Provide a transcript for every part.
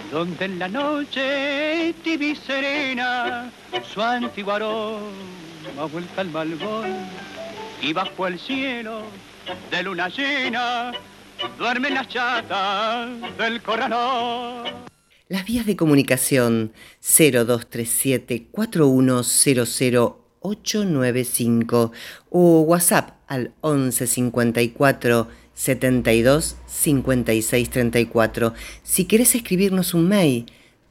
donde en la noche tibia y serena su antiguo aroma vuelta al malvón, y bajo el cielo de luna llena duermen las chatas del corralón. Las vías de comunicación 0237-4100895 o WhatsApp al 11 54 72 56 34. Si querés escribirnos un mail,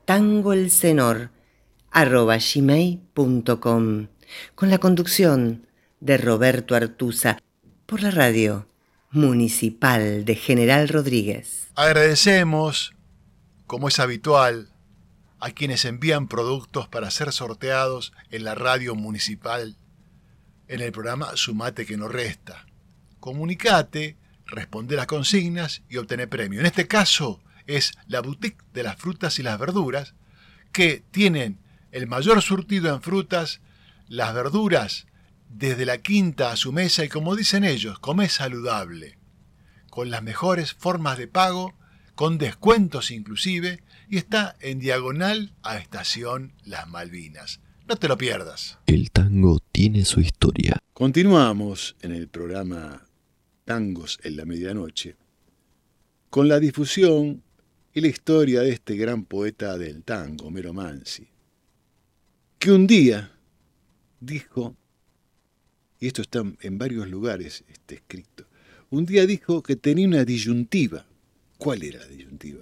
tangoelcenor@gmail.com, con la conducción de Roberto Artuza, por la radio municipal de General Rodríguez. Agradecemos, como es habitual, a quienes envían productos para ser sorteados en la radio municipal en el programa Sumate que no resta. Comunicate, responde las consignas y obtené premio. En este caso es la Boutique de las Frutas y las Verduras, que tienen el mayor surtido en frutas, las verduras desde la quinta a su mesa y, como dicen ellos, come saludable, con las mejores formas de pago, con descuentos inclusive, y está en diagonal a Estación Las Malvinas. No te lo pierdas. El tango tiene su historia. Continuamos en el programa Tangos en la Medianoche con la difusión y la historia de este gran poeta del tango, Homero Mansi, que un día dijo, y esto está en varios lugares escrito, un día dijo que tenía una disyuntiva. ¿Cuál era la disyuntiva?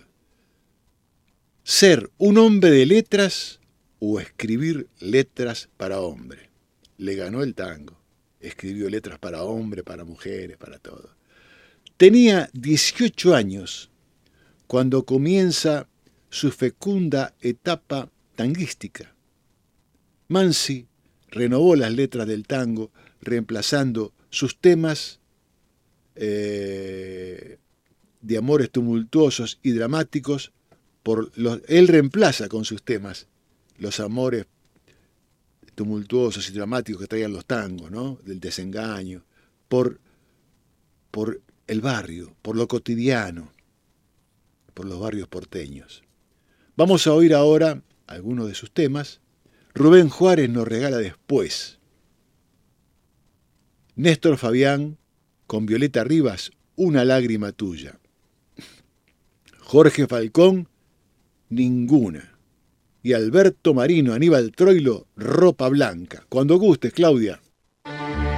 Ser un hombre de letras o escribir letras para hombre. Le ganó el tango. Escribió letras para hombre, para mujeres, para todo. Tenía 18 años cuando comienza su fecunda etapa tanguística. Mansi renovó las letras del tango, reemplazando sus temas de amores tumultuosos y dramáticos él reemplaza con sus temas los amores tumultuosos y dramáticos que traían los tangos, ¿no? Del desengaño, por el barrio, por lo cotidiano, por los barrios porteños. Vamos a oír ahora algunos de sus temas. Rubén Juárez nos regala Después. Néstor Fabián con Violeta Rivas, Una lágrima tuya. Jorge Falcón, Ninguna. Y Alberto Marino, Aníbal Troilo, Ropa blanca. Cuando gustes, Claudia.